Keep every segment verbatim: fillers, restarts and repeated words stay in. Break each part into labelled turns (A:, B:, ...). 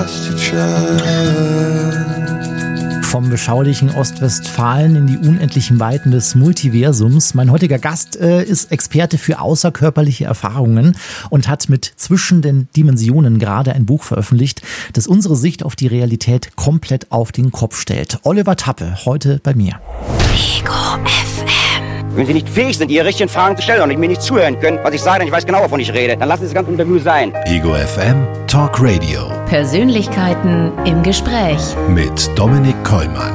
A: lost your trust.
B: Vom beschaulichen Ostwestfalen in die unendlichen Weiten des Multiversums. Mein heutiger Gast äh, ist Experte für außerkörperliche Erfahrungen und hat mit Zwischen den Dimensionen gerade ein Buch veröffentlicht, das unsere Sicht auf die Realität komplett auf den Kopf stellt. Oliver Tappe, heute bei mir.
C: Ego F M.
D: Wenn Sie nicht fähig sind, Ihre richtigen Fragen zu stellen und mir nicht zuhören können, was ich sage, und ich weiß genau, wovon ich rede, dann lassen Sie das ganze Interview sein.
E: Ego F M Talk Radio.
C: Persönlichkeiten im Gespräch.
E: Mit Dominik Kollmann.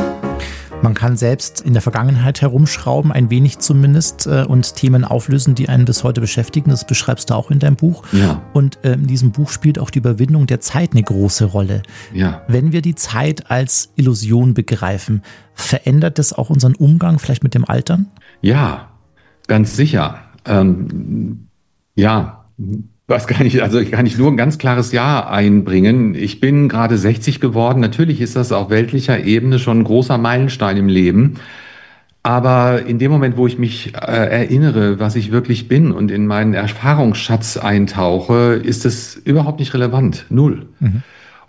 B: Man kann selbst in der Vergangenheit herumschrauben, ein wenig zumindest, äh, und Themen auflösen, die einen bis heute beschäftigen. Das beschreibst du auch in deinem Buch.
F: Ja.
B: Und äh, in diesem Buch spielt auch die Überwindung der Zeit eine große Rolle.
F: Ja.
B: Wenn wir die Zeit als Illusion begreifen, verändert das auch unseren Umgang vielleicht mit dem Altern?
F: Ja, ganz sicher. Ähm, ja, was kann ich, also kann ich nur ein ganz klares Ja einbringen. Ich bin gerade sechzig geworden. Natürlich ist das auf weltlicher Ebene schon ein großer Meilenstein im Leben. Aber in dem Moment, wo ich mich äh, erinnere, was ich wirklich bin und in meinen Erfahrungsschatz eintauche, ist es überhaupt nicht relevant. Null. Mhm.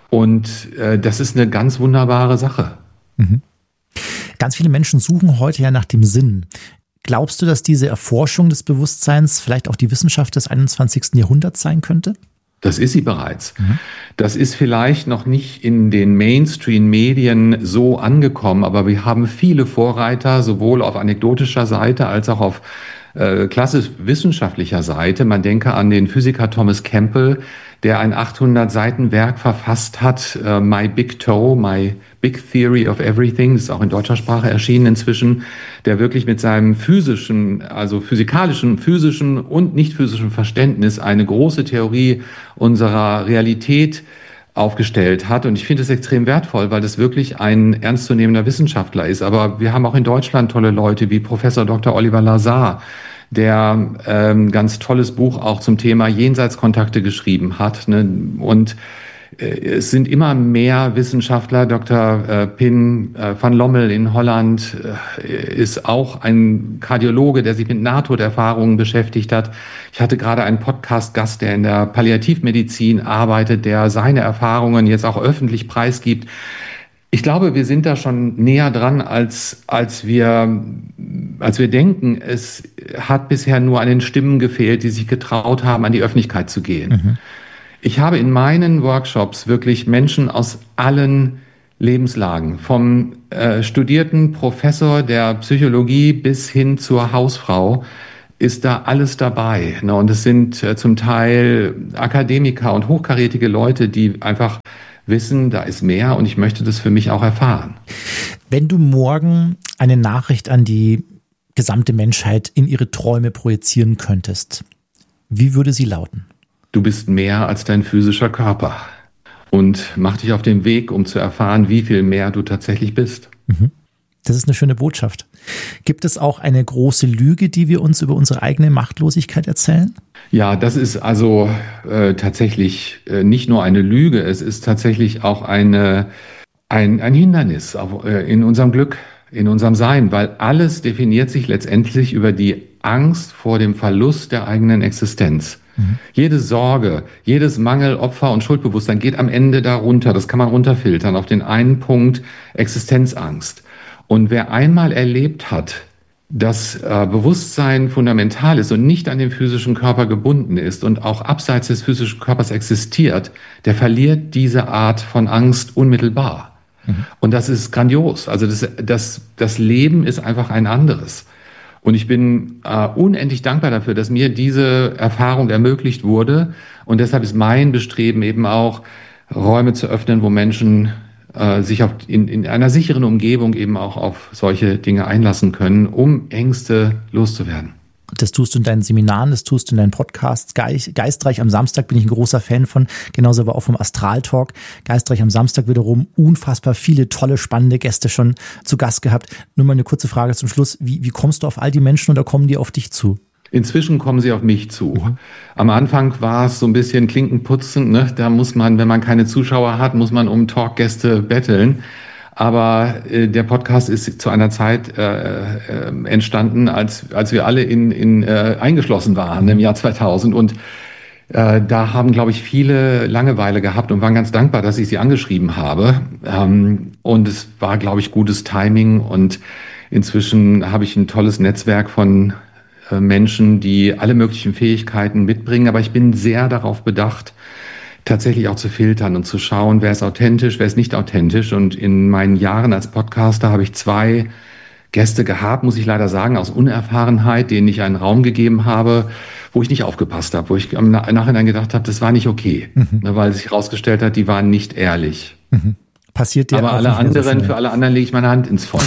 F: Und äh, das ist eine ganz wunderbare Sache.
B: Mhm. Ganz viele Menschen suchen heute ja nach dem Sinn. Glaubst du, dass diese Erforschung des Bewusstseins vielleicht auch die Wissenschaft des einundzwanzigsten Jahrhunderts sein könnte?
F: Das ist sie bereits. Mhm. Das ist vielleicht noch nicht in den Mainstream-Medien so angekommen, aber wir haben viele Vorreiter, sowohl auf anekdotischer Seite als auch auf äh, klassisch wissenschaftlicher Seite. Man denke an den Physiker Thomas Campbell, der ein achthundert Seiten Werk verfasst hat, uh, My Big Toe, My Big Theory of Everything, das ist auch in deutscher Sprache erschienen inzwischen, der wirklich mit seinem physischen, also physikalischen, physischen und nicht physischen Verständnis eine große Theorie unserer Realität aufgestellt hat. Und ich finde es extrem wertvoll, weil das wirklich ein ernstzunehmender Wissenschaftler ist. Aber wir haben auch in Deutschland tolle Leute wie Professor Doktor Oliver Lazar, der ähm, ganz tolles Buch auch zum Thema Jenseitskontakte geschrieben hat. Ne? Und äh, es sind immer mehr Wissenschaftler. Doktor Äh, Pin äh, van Lommel in Holland äh, ist auch ein Kardiologe, der sich mit Nahtoderfahrungen beschäftigt hat. Ich hatte gerade einen Podcast-Gast, der in der Palliativmedizin arbeitet, der seine Erfahrungen jetzt auch öffentlich preisgibt. Ich glaube, wir sind da schon näher dran, als, als, wir, als wir denken. Es hat bisher nur an den Stimmen gefehlt, die sich getraut haben, an die Öffentlichkeit zu gehen. Mhm. Ich habe in meinen Workshops wirklich Menschen aus allen Lebenslagen, vom äh, studierten Professor der Psychologie bis hin zur Hausfrau, ist da alles dabei. Ne? Und es sind äh, zum Teil Akademiker und hochkarätige Leute, die einfach wissen, da ist mehr und ich möchte das für mich auch erfahren.
B: Wenn du morgen eine Nachricht an die gesamte Menschheit in ihre Träume projizieren könntest, wie würde sie lauten?
F: Du bist mehr als dein physischer Körper und mach dich auf den Weg, um zu erfahren, wie viel mehr du tatsächlich bist.
B: Mhm. Das ist eine schöne Botschaft. Gibt es auch eine große Lüge, die wir uns über unsere eigene Machtlosigkeit erzählen?
F: Ja, das ist also äh, tatsächlich äh, nicht nur eine Lüge, es ist tatsächlich auch eine, ein, ein Hindernis auf, äh, in unserem Glück, in unserem Sein, weil alles definiert sich letztendlich über die Angst vor dem Verlust der eigenen Existenz. Mhm. Jede Sorge, jedes Mangel, Opfer und Schuldbewusstsein geht am Ende darunter. Das kann man runterfiltern auf den einen Punkt Existenzangst. Und wer einmal erlebt hat, dass äh, Bewusstsein fundamental ist und nicht an den physischen Körper gebunden ist und auch abseits des physischen Körpers existiert, der verliert diese Art von Angst unmittelbar. Mhm. Und das ist grandios. Also das, das, das Leben ist einfach ein anderes. Und ich bin äh, unendlich dankbar dafür, dass mir diese Erfahrung ermöglicht wurde. Und deshalb ist mein Bestreben eben auch, Räume zu öffnen, wo Menschen sich auf, in, in einer sicheren Umgebung eben auch auf solche Dinge einlassen können, um Ängste loszuwerden.
B: Das tust du in deinen Seminaren, das tust du in deinen Podcasts. Geistreich am Samstag bin ich ein großer Fan von, genauso aber auch vom Astral-Talk. Geistreich am Samstag wiederum unfassbar viele tolle, spannende Gäste schon zu Gast gehabt. Nur mal eine kurze Frage zum Schluss. Wie, wie kommst du auf all die Menschen oder kommen die auf dich zu?
F: Inzwischen kommen sie auf mich zu. Mhm. Am Anfang war es so ein bisschen Klinkenputzen, ne? Da muss man, wenn man keine Zuschauer hat, muss man um Talkgäste betteln. Aber äh, der Podcast ist zu einer Zeit äh, äh, entstanden, als als wir alle in, in äh, eingeschlossen waren im Jahr zweitausend. Und Äh, da haben, glaube ich, viele Langeweile gehabt und waren ganz dankbar, dass ich sie angeschrieben habe. Ähm, und es war, glaube ich, gutes Timing. Und inzwischen habe ich ein tolles Netzwerk von äh, Menschen, die alle möglichen Fähigkeiten mitbringen. Aber ich bin sehr darauf bedacht, tatsächlich auch zu filtern und zu schauen, wer ist authentisch, wer ist nicht authentisch. Und in meinen Jahren als Podcaster habe ich zwei Gäste gehabt, muss ich leider sagen, aus Unerfahrenheit, denen ich einen Raum gegeben habe, wo ich nicht aufgepasst habe, wo ich im Nachhinein gedacht habe, das war nicht okay, mhm. weil sich herausgestellt hat, die waren nicht ehrlich.
B: Mhm. Passiert dir
F: Aber
B: auch
F: alle
B: nicht
F: anderen,
B: so
F: für alle anderen lege ich meine Hand ins Feuer.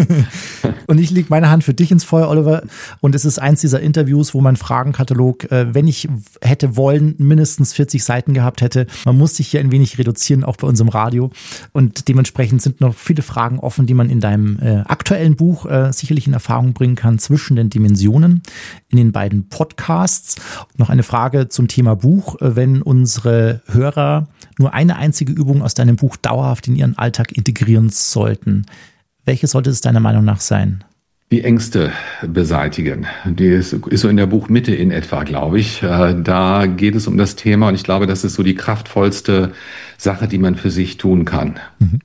B: Und ich lege meine Hand für dich ins Feuer, Oliver. Und es ist eins dieser Interviews, wo mein Fragenkatalog, äh, wenn ich hätte wollen, mindestens vierzig Seiten gehabt hätte. Man muss sich hier ein wenig reduzieren, auch bei unserem Radio. Und dementsprechend sind noch viele Fragen offen, die man in deinem äh, aktuellen Buch äh, sicherlich in Erfahrung bringen kann, zwischen den Dimensionen, in den beiden Podcasts. Und noch eine Frage zum Thema Buch. Wenn unsere Hörer nur eine einzige Übung aus deinem Buch dauerhaft in ihren Alltag integrieren sollten, welche sollte es deiner Meinung nach sein?
F: Die Ängste beseitigen. Die ist, ist so in der Buchmitte in etwa, glaube ich. Da geht es um das Thema und ich glaube, das ist so die kraftvollste Sache, die man für sich tun kann.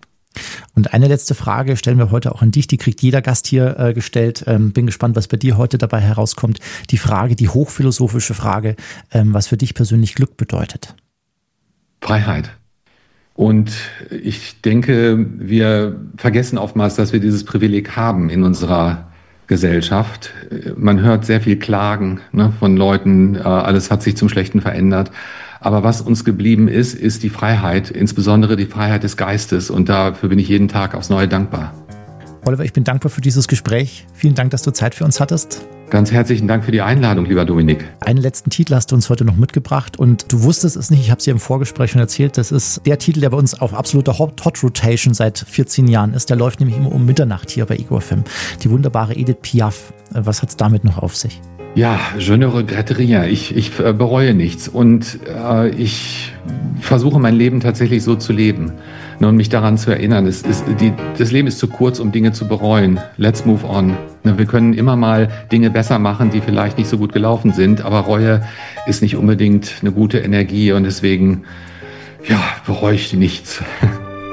B: Und eine letzte Frage stellen wir heute auch an dich, die kriegt jeder Gast hier äh, gestellt. Ähm, bin gespannt, was bei dir heute dabei herauskommt. Die Frage, die hochphilosophische Frage, ähm, was für dich persönlich Glück bedeutet.
F: Freiheit. Und ich denke, wir vergessen oftmals, dass wir dieses Privileg haben in unserer Gesellschaft. Man hört sehr viel Klagen, ne, von Leuten, äh, alles hat sich zum Schlechten verändert. Aber was uns geblieben ist, ist die Freiheit, insbesondere die Freiheit des Geistes. Und dafür bin ich jeden Tag aufs Neue dankbar.
B: Oliver, ich bin dankbar für dieses Gespräch. Vielen Dank, dass du Zeit für uns hattest.
F: Ganz herzlichen Dank für die Einladung, lieber Dominik.
B: Einen letzten Titel hast du uns heute noch mitgebracht und du wusstest es nicht, ich habe es dir im Vorgespräch schon erzählt, das ist der Titel, der bei uns auf absoluter Hot, Hot Rotation seit vierzehn Jahren ist. Der läuft nämlich immer um Mitternacht hier bei Ego F M. Die wunderbare Edith Piaf. Was hat es damit noch auf sich?
F: Ja, je ne regrette rien. Ich, ich äh, bereue nichts und äh, ich versuche mein Leben tatsächlich so zu leben, ne, und mich daran zu erinnern. Es ist, die, das Leben ist zu kurz, um Dinge zu bereuen. Let's move on. Ne, wir können immer mal Dinge besser machen, die vielleicht nicht so gut gelaufen sind, aber Reue ist nicht unbedingt eine gute Energie und deswegen ja, bereue ich nichts.